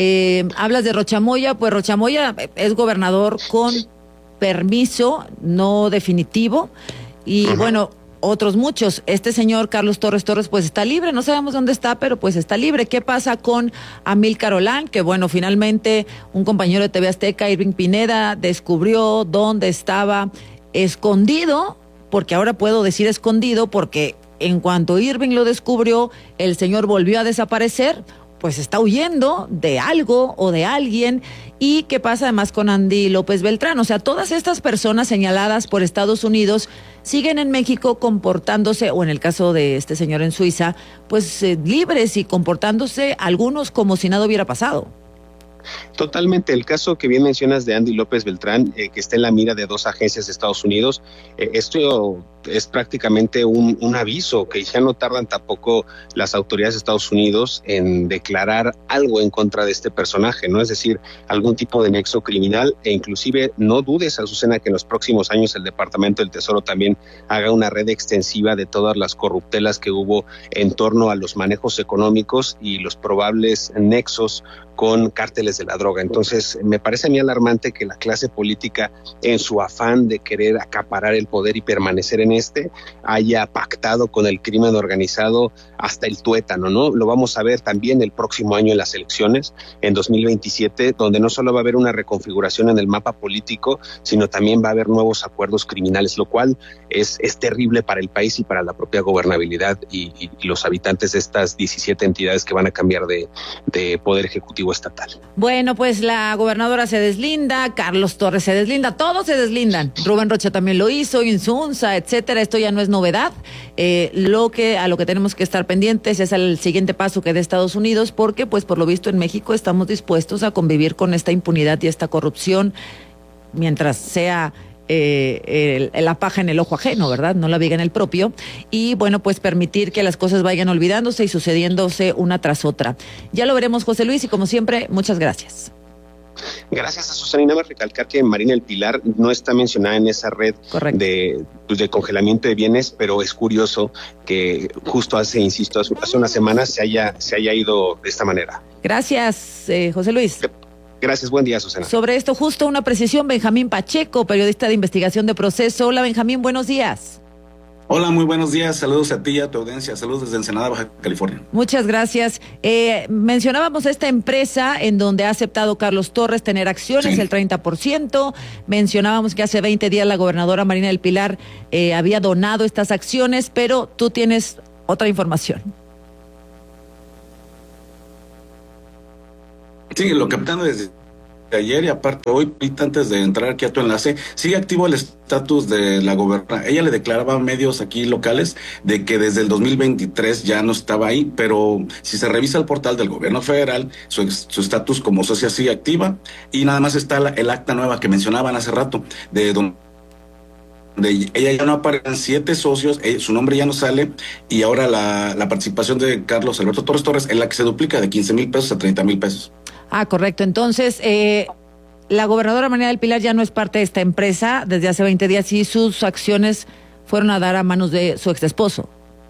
Hablas de Rochamoya, pues Rochamoya es gobernador con permiso no definitivo y bueno, otros muchos. Este señor Carlos Torres, pues está libre, no sabemos dónde está, pero pues está libre. ¿Qué pasa con Amílcar Olán? Que bueno, finalmente un compañero de TV Azteca, Irving Pineda, descubrió dónde estaba escondido, porque ahora puedo decir escondido, porque en cuanto Irving lo descubrió, el señor volvió a desaparecer, pues está huyendo de algo o de alguien. ¿Y qué pasa además con Andy López Beltrán? O sea, todas estas personas señaladas por Estados Unidos siguen en México comportándose, o en el caso de este señor en Suiza, pues libres y comportándose algunos como si nada hubiera pasado. Totalmente. El caso que bien mencionas de Andy López Beltrán, que está en la mira de 2 agencias de Estados Unidos, esto es prácticamente un aviso que ya no tardan tampoco las autoridades de Estados Unidos en declarar algo en contra de este personaje, ¿no? Es decir, algún tipo de nexo criminal, e inclusive no dudes, Azucena, que en los próximos años el Departamento del Tesoro también haga una red extensiva de todas las corruptelas que hubo en torno a los manejos económicos y los probables nexos con cárteles de la droga. Entonces, me parece a mí alarmante que la clase política, en su afán de querer acaparar el poder y permanecer en haya pactado con el crimen organizado hasta el tuétano, ¿no? Lo vamos a ver también el próximo año en las elecciones, en 2027, donde no solo va a haber una reconfiguración en el mapa político, sino también va a haber nuevos acuerdos criminales, lo cual es terrible para el país y para la propia gobernabilidad y los habitantes de estas 17 entidades que van a cambiar de poder ejecutivo estatal. Bueno, pues la gobernadora se deslinda, Carlos Torres se deslinda, todos se deslindan. Rubén Rocha también lo hizo, Insunza, etcétera. Esto ya no es novedad. A lo que tenemos que estar pendientes es el siguiente paso que dé Estados Unidos, porque pues por lo visto en México estamos dispuestos a convivir con esta impunidad y esta corrupción mientras sea la paja en el ojo ajeno, ¿verdad? No la viga en el propio. Y bueno, pues permitir que las cosas vayan olvidándose y sucediéndose una tras otra. Ya lo veremos, José Luis, y como siempre, muchas gracias. Gracias a Susana. Y nada más recalcar que Marina del Pilar no está mencionada en esa red de congelamiento de bienes, pero es curioso que justo hace unas semanas se haya ido de esta manera. Gracias, José Luis. Gracias, buen día, Susana. Sobre esto, justo una precisión, Benjamín Pacheco, periodista de investigación de Proceso. Hola, Benjamín, buenos días. Hola, muy buenos días. Saludos a ti y a tu audiencia. Saludos desde Ensenada, Baja California. Muchas gracias. Mencionábamos esta empresa en donde ha aceptado Carlos Torres tener acciones, el 30%. Mencionábamos que hace 20 días la gobernadora Marina del Pilar había donado estas acciones, pero tú tienes otra información. Sí, lo captando desde ayer y aparte hoy, antes de entrar aquí a tu enlace, sigue activo el estatus de la gobernadora. Ella le declaraba a medios aquí locales de que desde el 2023 ya no estaba ahí, pero si se revisa el portal del gobierno federal, su estatus como socia sigue activa y nada más está el acta nueva que mencionaban hace rato, de donde ella ya no aparecen 7 socios, su nombre ya no sale y ahora la participación de Carlos Alberto Torres es la que se duplica de 15,000 pesos a 30,000 pesos. Ah, correcto. Entonces, la gobernadora Marina del Pilar ya no es parte de esta empresa desde hace 20 días y sus acciones fueron a dar a manos de su exesposo.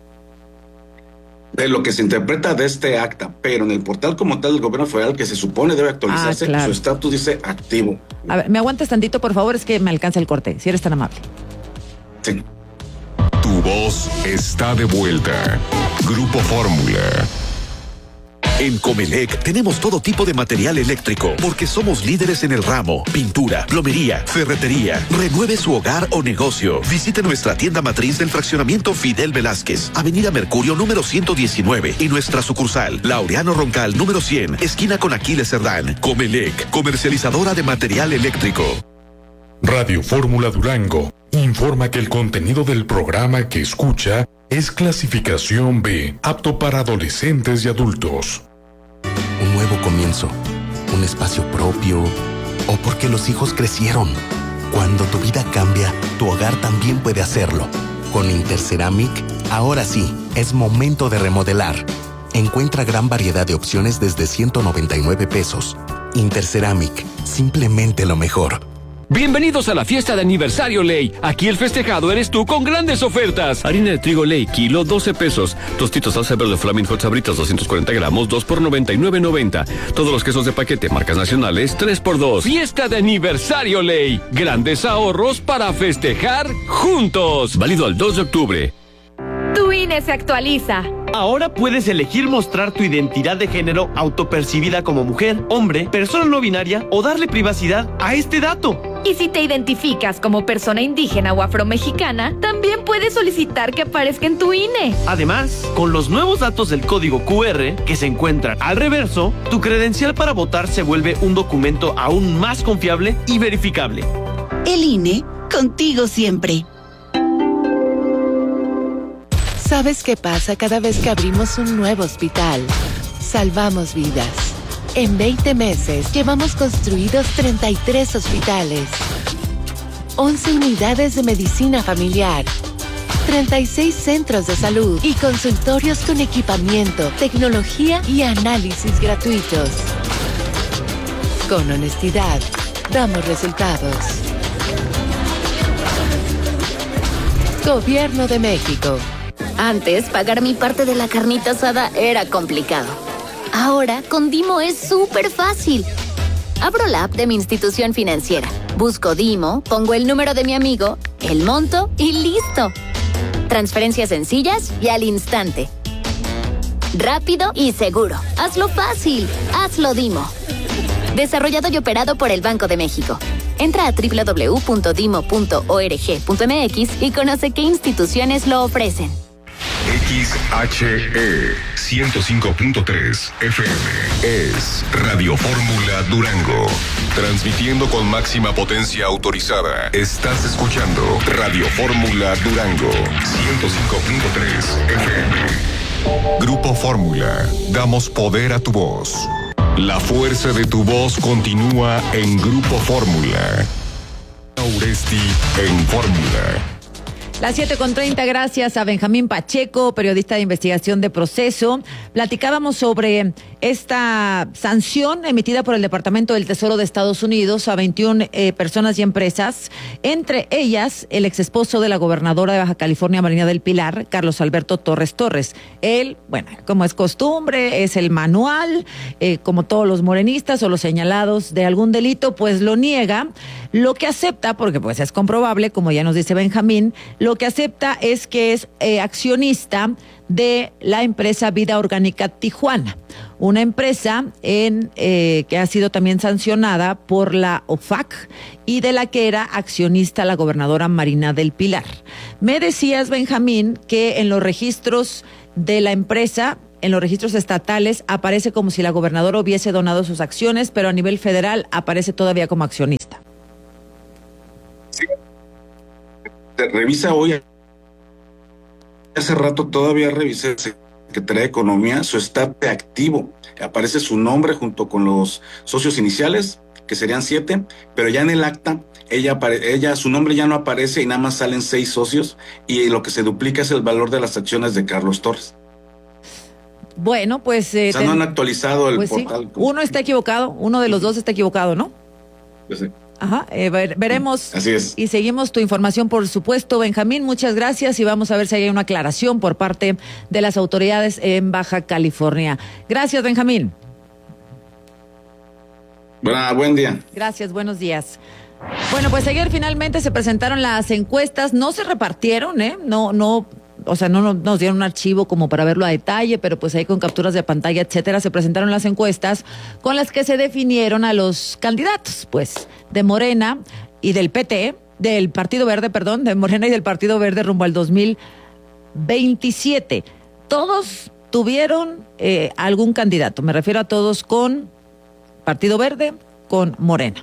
De lo que se interpreta de este acta, pero en el portal como tal del gobierno federal que se supone debe actualizarse, claro. Su estatus dice activo. A ver, ¿me aguantas tantito, por favor? Es que me alcanza el corte, si eres tan amable. Sí. Tu voz está de vuelta. Grupo Fórmula. En Comelec tenemos todo tipo de material eléctrico porque somos líderes en el ramo, pintura, plomería, ferretería. Renueve su hogar o negocio. Visite nuestra tienda matriz del fraccionamiento Fidel Velázquez, Avenida Mercurio número 119 y nuestra sucursal Laureano Roncal número 100, esquina con Aquiles Cerdán. Comelec, comercializadora de material eléctrico. Radio Fórmula Durango informa que el contenido del programa que escucha es clasificación B, apto para adolescentes y adultos. Un nuevo comienzo, un espacio propio, o porque los hijos crecieron. Cuando tu vida cambia, tu hogar también puede hacerlo. Con Interceramic, ahora sí, es momento de remodelar. Encuentra gran variedad de opciones desde 199 pesos. Interceramic, simplemente lo mejor. Bienvenidos a la fiesta de aniversario Ley. Aquí el festejado eres tú con grandes ofertas. Harina de trigo Ley, kilo 12 pesos. Tostitos salsa verde Flaming Hot Sabritas 240 gramos, 2 por 99.90. Todos los quesos de paquete, marcas nacionales, 3 por 2. Fiesta de aniversario Ley. Grandes ahorros para festejar juntos. Válido al 2 de octubre. Tu INE se actualiza. Ahora puedes elegir mostrar tu identidad de género autopercibida como mujer, hombre, persona no binaria o darle privacidad a este dato. Y si te identificas como persona indígena o afromexicana, también puedes solicitar que aparezca en tu INE. Además, con los nuevos datos del código QR que se encuentran al reverso, tu credencial para votar se vuelve un documento aún más confiable y verificable. El INE, contigo siempre. ¿Sabes qué pasa cada vez que abrimos un nuevo hospital? Salvamos vidas. En 20 meses llevamos construidos 33 hospitales, 11 unidades de medicina familiar, 36 centros de salud y consultorios con equipamiento, tecnología y análisis gratuitos. Con honestidad, damos resultados. Gobierno de México. Antes, pagar mi parte de la carnita asada era complicado. Ahora, con Dimo es súper fácil. Abro la app de mi institución financiera, busco Dimo, pongo el número de mi amigo, el monto y ¡listo! Transferencias sencillas y al instante. Rápido y seguro. Hazlo fácil. Hazlo Dimo. Desarrollado y operado por el Banco de México. Entra a www.dimo.org.mx y conoce qué instituciones lo ofrecen. XHE 105.3 FM es Radio Fórmula Durango. Transmitiendo con máxima potencia autorizada. Estás escuchando Radio Fórmula Durango 105.3 FM. Grupo Fórmula. Damos poder a tu voz. La fuerza de tu voz continúa en Grupo Fórmula. Auresti en Fórmula. Las 7:30, gracias a Benjamín Pacheco, periodista de investigación de Proceso. Platicábamos sobre esta sanción emitida por el Departamento del Tesoro de Estados Unidos a 21 personas y empresas, entre ellas el exesposo de la gobernadora de Baja California, Marina del Pilar, Carlos Alberto Torres Torres. Él, bueno, como es costumbre, es el manual, como todos los morenistas o los señalados de algún delito, pues lo niega. Lo que acepta, porque pues es comprobable, como ya nos dice Benjamín, lo que acepta es que es accionista de la empresa Vida Orgánica Tijuana, una empresa que ha sido también sancionada por la OFAC y de la que era accionista la gobernadora Marina del Pilar. Me decías, Benjamín, que en los registros de la empresa, en los registros estatales, aparece como si la gobernadora hubiese donado sus acciones, pero a nivel federal aparece todavía como accionista. Sí. Revisa hoy. Hace rato todavía revisé Secretaría de Economía, su estatus de activo. Aparece su nombre junto con los socios iniciales, que serían 7, pero ya en el acta, su nombre ya no aparece y nada más salen 6 socios, y lo que se duplica es el valor de las acciones de Carlos Torres. Bueno, pues... o sea, no han actualizado el pues portal. Sí. Uno está equivocado, uno de los dos está equivocado, ¿no? Pues sí. Ajá, veremos. Así es. Y seguimos tu información, por supuesto, Benjamín. Muchas gracias y vamos a ver si hay una aclaración por parte de las autoridades en Baja California. Gracias, Benjamín. Buen día. Gracias, buenos días. Bueno, pues ayer finalmente se presentaron las encuestas, no se repartieron, no nos dieron un archivo como para verlo a detalle, pero pues ahí con capturas de pantalla, etcétera, se presentaron las encuestas con las que se definieron a los candidatos, pues, de Morena y del PT, del Partido Verde, perdón, de Morena y del Partido Verde rumbo al 2027. Todos tuvieron algún candidato, me refiero a todos con Partido Verde, con Morena.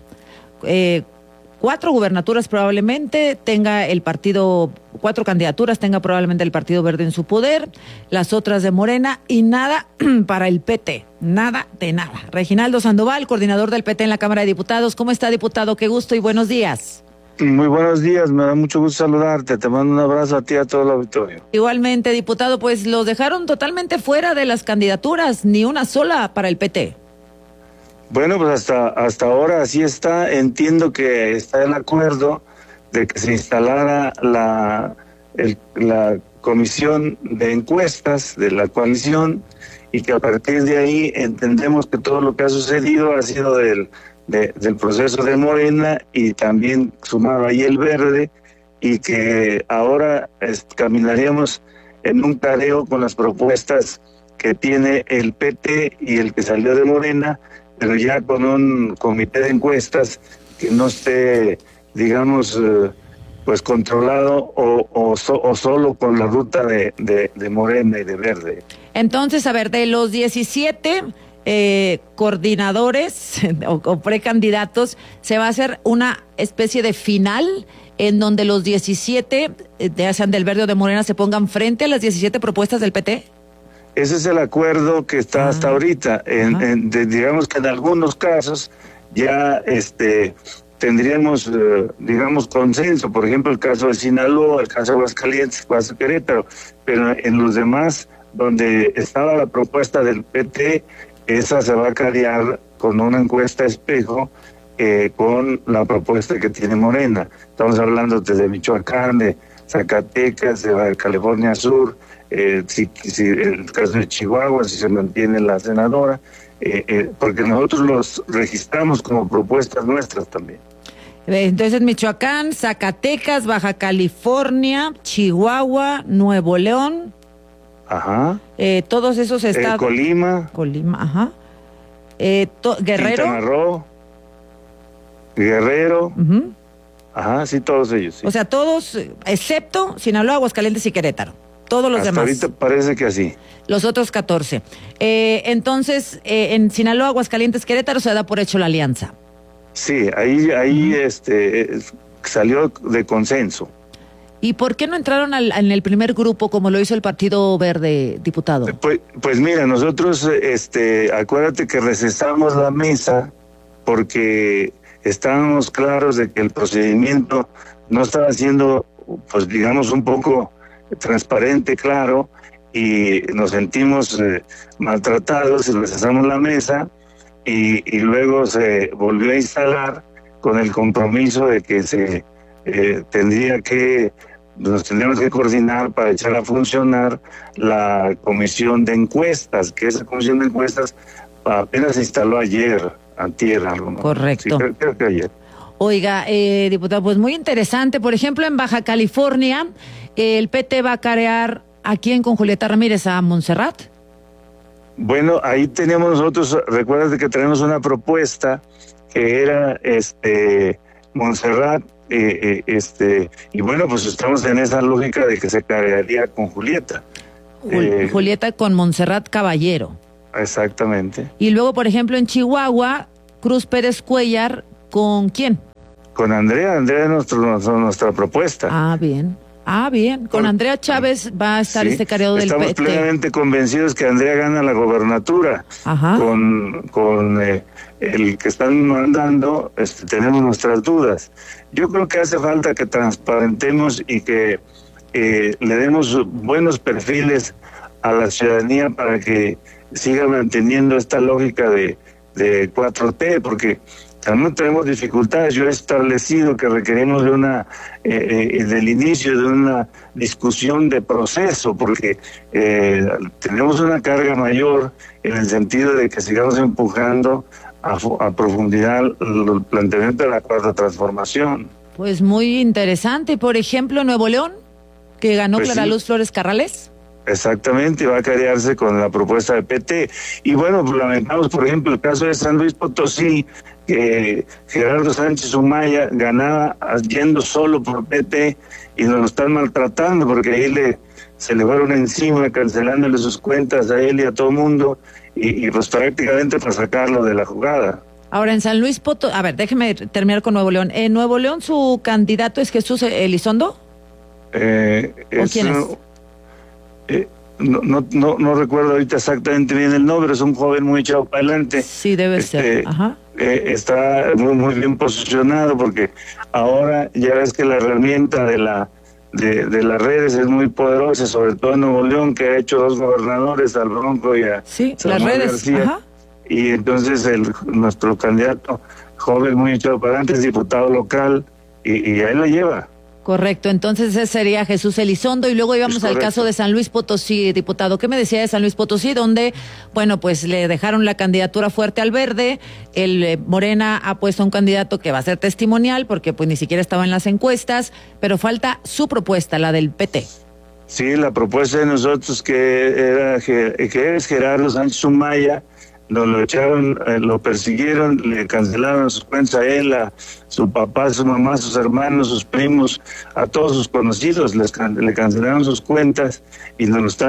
4 gubernaturas probablemente tenga el partido, 4 candidaturas tenga probablemente el Partido Verde en su poder, las otras de Morena y nada para el PT, nada de nada. Reginaldo Sandoval, coordinador del PT en la Cámara de Diputados. ¿Cómo está, diputado? Qué gusto y buenos días. Muy buenos días, me da mucho gusto saludarte, te mando un abrazo a ti y a todo el auditorio. Igualmente, diputado, pues los dejaron totalmente fuera de las candidaturas, ni una sola para el PT. Bueno, pues hasta ahora así está. Entiendo que está el acuerdo de que se instalara la comisión de encuestas de la coalición y que a partir de ahí entendemos que todo lo que ha sucedido ha sido del proceso de Morena y también sumado ahí el Verde, y que ahora caminaríamos en un careo con las propuestas que tiene el PT y el que salió de Morena, pero ya con un comité de encuestas que no esté, digamos, pues controlado o solo con la ruta de Morena y de Verde. Entonces, a ver, de los 17 coordinadores o precandidatos, se va a hacer una especie de final en donde los 17, ya sean del Verde o de Morena, se pongan frente a las 17 propuestas del PT. Ese es el acuerdo que está hasta ahorita. Digamos que en algunos casos ya tendríamos, digamos, consenso. Por ejemplo, el caso de Sinaloa, el caso de Aguascalientes, el caso de Querétaro. Pero en los demás, donde estaba la propuesta del PT, esa se va a carear con una encuesta espejo con la propuesta que tiene Morena. Estamos hablando desde Michoacán, de Zacatecas, de Baja California Sur, si el caso de Chihuahua, si se mantiene la senadora, porque nosotros los registramos como propuestas nuestras también. Entonces, Michoacán, Zacatecas, Baja California, Chihuahua, Nuevo León. Ajá. Todos esos estados. Colima, ajá. Guerrero. Quintana Roo, Guerrero. Ajá, sí, todos ellos. Sí. O sea, todos, excepto Sinaloa, Aguascalientes y Querétaro. Todos los demás. Ahorita parece que así. Los otros 14. Entonces, en Sinaloa, Aguascalientes, Querétaro se da por hecho la alianza. Sí, ahí salió de consenso. ¿Y por qué no entraron en el primer grupo como lo hizo el Partido Verde, diputado? Pues mira, nosotros, acuérdate que recesamos la mesa porque estábamos claros de que el procedimiento no estaba siendo pues digamos, un poco transparente, claro, y nos sentimos maltratados y rechazamos la mesa, y luego se volvió a instalar con el compromiso de que nos tendríamos que coordinar para echar a funcionar la comisión de encuestas, que esa comisión de encuestas apenas se instaló antier, algo, ¿no? Correcto. Sí, creo que ayer. Oiga, diputado, pues muy interesante. Por ejemplo, en Baja California, el PT va a carear ¿a quién con Julieta Ramírez? ¿A Montserrat? Bueno, ahí teníamos nosotros, recuerdas que tenemos una propuesta que era Montserrat, y bueno, pues estamos en esa lógica de que se carearía con Julieta. Julieta con Montserrat Caballero. Exactamente. Y luego, por ejemplo, en Chihuahua, Cruz Pérez Cuellar, ¿con quién? Con Andrea es nuestra propuesta. Ah, bien. Con Andrea Chávez va a estar este careo del PT. Estamos plenamente convencidos que Andrea gana la gobernatura. Ajá. Con el que están mandando, tenemos nuestras dudas. Yo creo que hace falta que transparentemos y que le demos buenos perfiles a la ciudadanía para que siga manteniendo esta lógica de 4T, porque también tenemos dificultades. Yo he establecido que requerimos del inicio de una discusión de proceso, porque tenemos una carga mayor en el sentido de que sigamos empujando a profundidad el planteamiento de la cuarta transformación. Pues muy interesante. Por ejemplo, Nuevo León, que ganó Pues Clara sí. Luz Flores Carrales. Exactamente, va a carearse con la propuesta de PT. Y bueno, pues lamentamos, por ejemplo, el caso de San Luis Potosí, que Gerardo Sánchez Humaya ganaba yendo solo por PT y nos lo están maltratando porque ahí se le fueron encima cancelándole sus cuentas a él y a todo el mundo y pues prácticamente para sacarlo de la jugada. Ahora, en San Luis Potosí, a ver, déjeme terminar con Nuevo León. ¿En Nuevo León su candidato es Jesús Elizondo? ¿O quién es? No recuerdo ahorita exactamente bien el nombre, es un joven muy echado para adelante. Sí, debe ser. Ajá. Está muy bien posicionado porque ahora ya ves que la herramienta de las redes es muy poderosa, sobre todo en Nuevo León, que ha hecho 2 gobernadores, al Bronco y a las redes. García. Ajá. Y entonces nuestro candidato joven muy echado para adelante es diputado local y ahí lo lleva. Correcto, entonces ese sería Jesús Elizondo y luego íbamos al caso de San Luis Potosí, diputado. ¿Qué me decía de San Luis Potosí? Donde, bueno, pues le dejaron la candidatura fuerte al Verde, el Morena ha puesto a un candidato que va a ser testimonial porque pues ni siquiera estaba en las encuestas, pero falta su propuesta, la del PT. Sí, la propuesta de nosotros que es Gerardo Sánchez Humaya, nos lo echaron, lo persiguieron, le cancelaron sus cuentas a él, a su papá, a su mamá, a sus hermanos, sus primos, a todos sus conocidos, le cancelaron sus cuentas y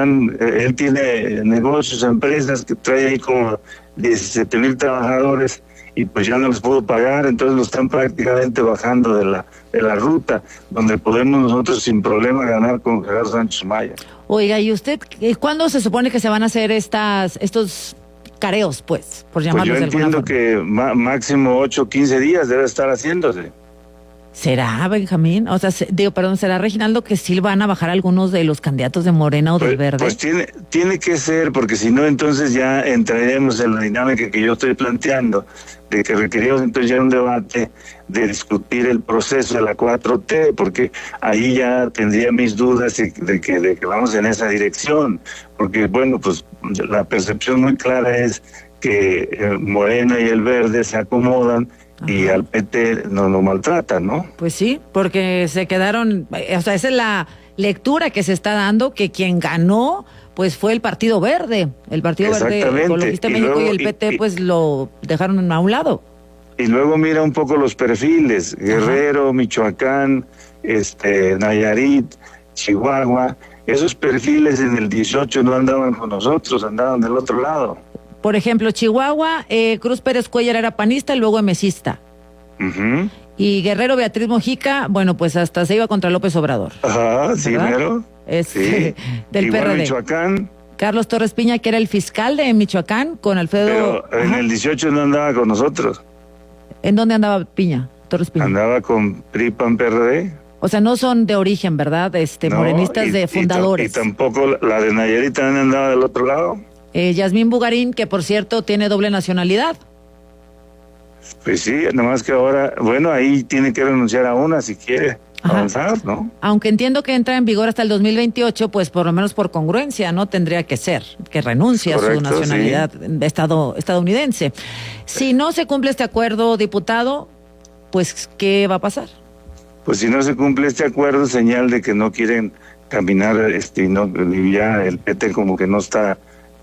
él tiene negocios, empresas que trae ahí como 17,000 trabajadores y pues ya no les pudo pagar, entonces lo están prácticamente bajando de la ruta, donde podemos nosotros sin problema ganar con Gerardo Sánchez Humaya. Oiga, ¿y usted cuándo se supone que se van a hacer estos careos, pues, por llamarlos de alguna forma? Pues yo entiendo que máximo 8 o 15 días debe estar haciéndose. ¿Será, Benjamín? O sea, ¿será, Reginaldo, que sí van a bajar algunos de los candidatos de Morena o del Verde? Pues tiene que ser, porque si no, entonces ya entraremos en la dinámica que yo estoy planteando, de que requerimos entonces ya un debate de discutir el proceso de la 4T, porque ahí ya tendría mis dudas de que vamos en esa dirección, porque bueno, pues la percepción muy clara es que Morena y el Verde se acomodan. Ajá. Y al PT no lo maltratan, ¿no? Pues sí, porque se quedaron, o sea, esa es la lectura que se está dando, que quien ganó pues fue el Partido Verde, el Partido Verde Ecologista México luego, y el PT pues lo dejaron a un lado. Y luego mira un poco los perfiles, Guerrero, Michoacán, Nayarit, Chihuahua, esos perfiles en el 18 no andaban con nosotros, andaban del otro lado. Por ejemplo, Chihuahua, Cruz Pérez Cuellar era panista y luego emesista. Uh-huh. Y Guerrero Beatriz Mojica, bueno, pues hasta se iba contra López Obrador. Ajá, sí, claro. Sí. Del igual PRD. Michoacán. Carlos Torres Piña, que era el fiscal de Michoacán, con Alfredo... Pero en el 18 no andaba con nosotros. ¿En dónde andaba Piña, Torres Piña? Andaba con PRI, PAN, PRD. O sea, no son de origen, ¿verdad? No, morenistas de fundadores. Y tampoco la de Nayarit también andaba del otro lado. Yasmín Bugarín, que por cierto tiene doble nacionalidad. Pues sí, nomás que ahora, bueno, ahí tiene que renunciar a una si quiere avanzar, ¿no? Aunque entiendo que entra en vigor hasta el 2028, pues por lo menos por congruencia, ¿no? Tendría que ser, que renuncie a su nacionalidad estadounidense. Si no se cumple este acuerdo, diputado, pues ¿qué va a pasar? Pues si no se cumple este acuerdo, señal de que no quieren caminar, y ya el PT como que no está,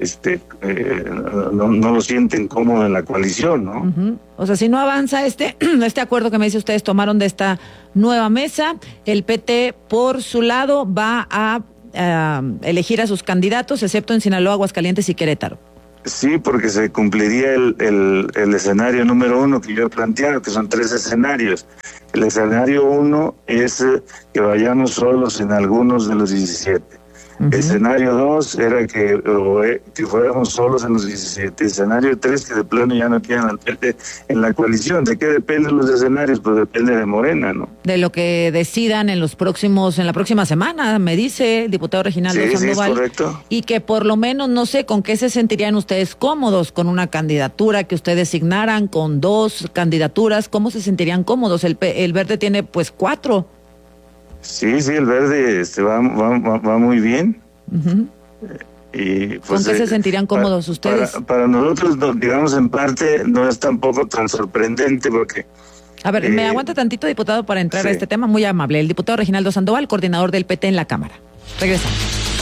no lo sienten cómodo en la coalición, ¿no? Uh-huh. O sea, si no avanza este acuerdo que me dice ustedes tomaron de esta nueva mesa, el PT por su lado va a elegir a sus candidatos, excepto en Sinaloa, Aguascalientes y Querétaro. Sí, porque se cumpliría el escenario número 1 que yo he planteado, que son 3 escenarios. El escenario 1 es que vayamos solos en algunos de los 17. Uh-huh. Escenario 2 era que fuéramos solos en los 17. Escenario 3 que de plano ya no quedan al PT en la coalición. ¿De qué dependen los escenarios? Pues depende de Morena, ¿no? De lo que decidan en la próxima semana, me dice el diputado Reginaldo Sandoval. Sí, es correcto. Y que por lo menos, no sé, ¿con qué se sentirían ustedes cómodos? ¿Con una candidatura que ustedes designaran? ¿Con 2 candidaturas? ¿Cómo se sentirían cómodos? El Verde tiene pues 4. Sí, el Verde va muy bien. Uh-huh. Y, pues, ¿con qué se sentirían cómodos ustedes? Para nosotros, digamos, en parte no es tampoco tan sorprendente porque... A ver, me aguanta tantito, diputado, para entrar a este tema, muy amable. El diputado Reginaldo Sandoval, coordinador del PT en la Cámara. Regresamos.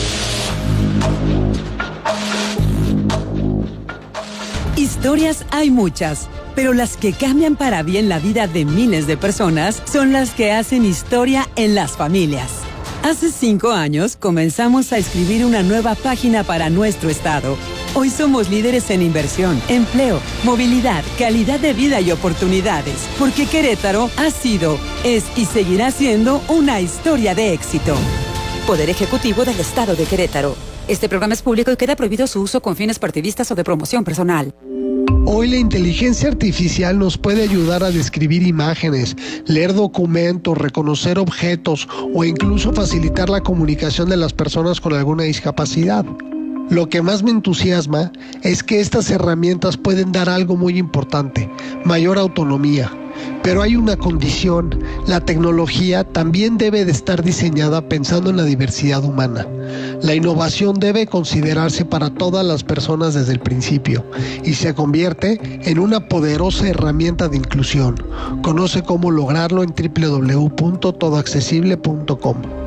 Historias hay muchas, pero las que cambian para bien la vida de miles de personas son las que hacen historia en las familias. Hace 5 años comenzamos a escribir una nueva página para nuestro estado. Hoy somos líderes en inversión, empleo, movilidad, calidad de vida y oportunidades, porque Querétaro ha sido, es y seguirá siendo una historia de éxito. Poder Ejecutivo del Estado de Querétaro. Este programa es público y queda prohibido su uso con fines partidistas o de promoción personal. Hoy la inteligencia artificial nos puede ayudar a describir imágenes, leer documentos, reconocer objetos o incluso facilitar la comunicación de las personas con alguna discapacidad. Lo que más me entusiasma es que estas herramientas pueden dar algo muy importante, mayor autonomía. Pero hay una condición, la tecnología también debe de estar diseñada pensando en la diversidad humana. La innovación debe considerarse para todas las personas desde el principio y se convierte en una poderosa herramienta de inclusión. Conoce cómo lograrlo en www.todoaccesible.com.